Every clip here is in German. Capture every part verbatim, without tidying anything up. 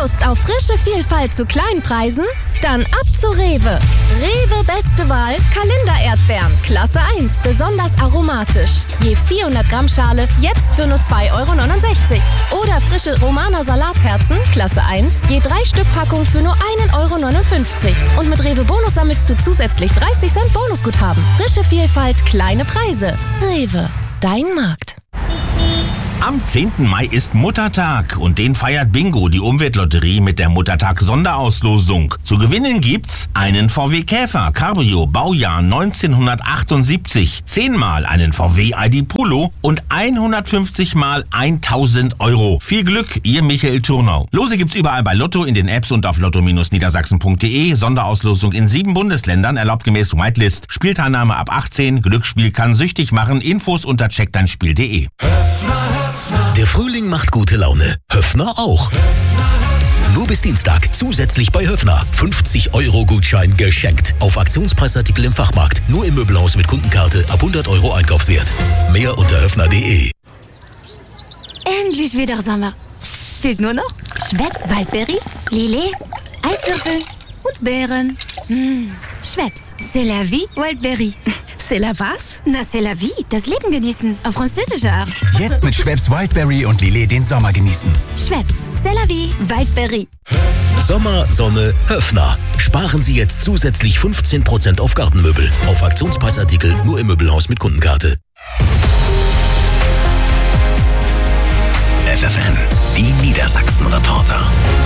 Lust auf frische Vielfalt zu kleinen Preisen? Dann ab zu Rewe. Rewe beste Wahl, Kalender-Erdbeeren, Klasse eins, besonders aromatisch. Je vierhundert Gramm Schale, jetzt für nur zwei Euro neunundsechzig. Oder frische Romaner Salatherzen, Klasse eins, je drei Stück Packung für nur ein Euro neunundfünfzig. Und mit Rewe Bonus sammelst du zusätzlich dreißig Cent Bonusguthaben. Frische Vielfalt, kleine Preise. Rewe, dein Markt. Am zehnten Mai ist Muttertag und den feiert Bingo, die Umweltlotterie, mit der Muttertag-Sonderauslosung. Zu gewinnen gibt's einen V W Käfer Cabrio Baujahr neunzehnhundertachtundsiebzig, zehnmal einen V W I D Polo und hundertfünfzig mal tausend Euro. Viel Glück, ihr Michael Turnau. Lose gibt's überall bei Lotto, in den Apps und auf lotto Bindestrich niedersachsen punkt de. Sonderauslosung in sieben Bundesländern, erlaubt gemäß Whitelist. Spielteilnahme ab achtzehn, Glücksspiel kann süchtig machen. Infos unter check dein spiel punkt de. Der Frühling macht gute Laune. Höffner auch. Nur bis Dienstag zusätzlich bei Höffner fünfzig Euro Gutschein geschenkt. Auf Aktionspreisartikel im Fachmarkt. Nur im Möbelhaus mit Kundenkarte ab hundert Euro Einkaufswert. Mehr unter höffner punkt de. Endlich wieder Sommer. Fehlt nur noch Schweppes Waldbeere, Lillet, Eiswürfel und Beeren. Mmh. Schweppes, c'est la vie Wildberry. C'est la was? Na, c'est la vie, das Leben genießen, auf französische Art. Jetzt mit Schweppes Wildberry und Lillet den Sommer genießen. Schweppes, c'est la vie Wildberry. Sommer, Sonne, Höffner. Sparen Sie jetzt zusätzlich fünfzehn Prozent auf Gartenmöbel. Auf Aktionspreisartikel nur im Möbelhaus mit Kundenkarte. F F N, die Niedersachsen-Reporter.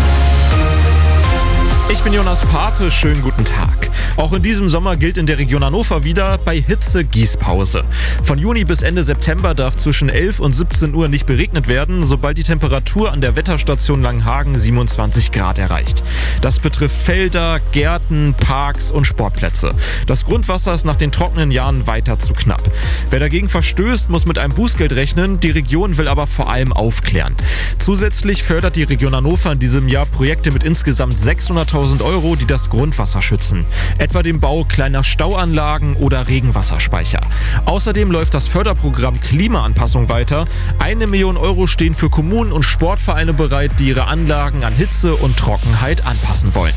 Ich bin Jonas Pape, schönen guten Tag. Auch in diesem Sommer gilt in der Region Hannover wieder bei Hitze Gießpause. Von Juni bis Ende September darf zwischen elf und siebzehn Uhr nicht beregnet werden, sobald die Temperatur an der Wetterstation Langhagen siebenundzwanzig Grad erreicht. Das betrifft Felder, Gärten, Parks und Sportplätze. Das Grundwasser ist nach den trockenen Jahren weiter zu knapp. Wer dagegen verstößt, muss mit einem Bußgeld rechnen. Die Region will aber vor allem aufklären. Zusätzlich fördert die Region Hannover in diesem Jahr Projekte mit insgesamt sechshunderttausend Euro, die das Grundwasser schützen. Etwa den Bau kleiner Stauanlagen oder Regenwasserspeicher. Außerdem läuft das Förderprogramm Klimaanpassung weiter. Eine Million Euro stehen für Kommunen und Sportvereine bereit, die ihre Anlagen an Hitze und Trockenheit anpassen wollen.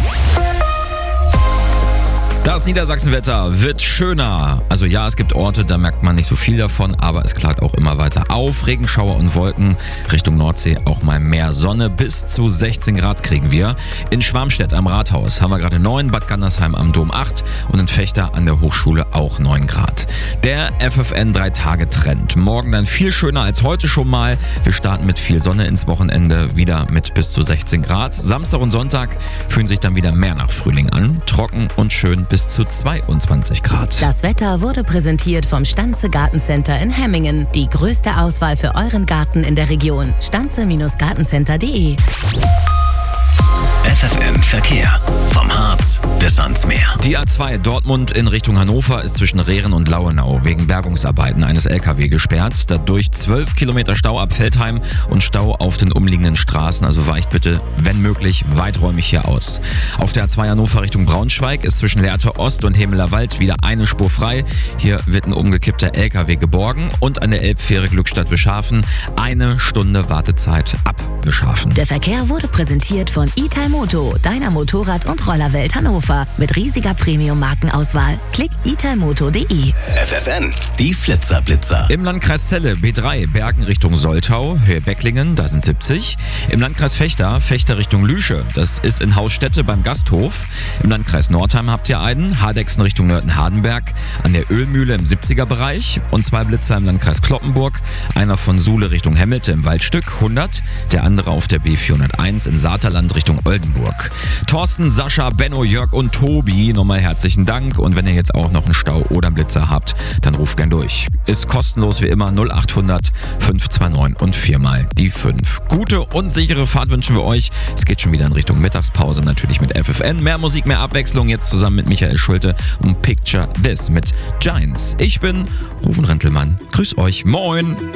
Das Niedersachsenwetter wird schöner. Also ja, es gibt Orte, da merkt man nicht so viel davon, aber es klart auch immer weiter auf. Regenschauer und Wolken, Richtung Nordsee auch mal mehr Sonne. Bis zu sechzehn Grad kriegen wir. In Schwarmstedt am Rathaus haben wir gerade neun, Bad Gandersheim am Dom acht und in Vechta an der Hochschule auch neun Grad. Der F F N drei Tage Trend. Morgen dann viel schöner als heute schon mal. Wir starten mit viel Sonne ins Wochenende, wieder mit bis zu sechzehn Grad. Samstag und Sonntag fühlen sich dann wieder mehr nach Frühling an. Trocken und schön bis zu zweiundzwanzig Grad. Das Wetter wurde präsentiert vom Stanze Gartencenter in Hemmingen. Die größte Auswahl für euren Garten in der Region. stanze Gartencenter punkt de. F F N Verkehr. Vom Harz bis ans Meer. Die A zwei Dortmund in Richtung Hannover ist zwischen Rehren und Lauenau wegen Bergungsarbeiten eines L K W gesperrt. Dadurch zwölf Kilometer Stau ab Veltheim und Stau auf den umliegenden Straßen. Also weicht bitte, wenn möglich, weiträumig hier aus. Auf der A zwei Hannover Richtung Braunschweig ist zwischen Lehrte Ost und Hemeler Wald wieder eine Spur frei. Hier wird ein umgekippter L K W geborgen. Und an der Elbfähre Glückstadt Wischhafen eine Stunde Wartezeit ab Wischhafen. Der Verkehr wurde präsentiert von Italmoto, deiner Motorrad- und Rollerwelt Hannover. Mit riesiger Premium-Markenauswahl. Klick italmoto punkt de. F F N, die Flitzerblitzer. Im Landkreis Celle B drei Bergen Richtung Soltau, Höhe Becklingen, da sind siebzig. Im Landkreis Vechta, Vechta Richtung Lüsche, das ist in Hausstätte beim Gasthof. Im Landkreis Nordheim habt ihr einen, Hardexen Richtung Nörten-Hardenberg, an der Ölmühle im siebziger Bereich und zwei Blitzer im Landkreis Kloppenburg. Einer von Suhle Richtung Hemmelte im Waldstück, hundert, der andere auf der B vierhunderteins in Saterland Richtung Oldenburg. Thorsten, Sascha, Benno, Jörg und Tobi, nochmal herzlichen Dank. Und wenn ihr jetzt auch noch einen Stau oder einen Blitzer habt, dann ruft gern durch. Ist kostenlos wie immer null achthundert fünf zwei neun und viermal die fünf. Gute und sichere Fahrt wünschen wir euch. Es geht schon wieder in Richtung Mittagspause, natürlich mit F F N. Mehr Musik, mehr Abwechslung, jetzt zusammen mit Michael Schulte und Picture This mit Giants. Ich bin Rufen Rentelmann. Grüß euch. Moin.